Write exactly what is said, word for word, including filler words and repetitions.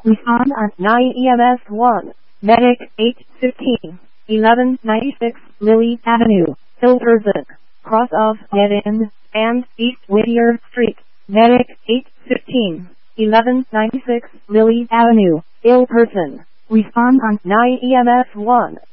Respond on nine E M S one. Medic eight fifteen, eleven ninety-six Lily Avenue, Hilversum, cross of Dead End, and East Whittier Street. Medic eight fifteen, eleven ninety-six Lily Avenue, ill person. Respond on nine E M S one.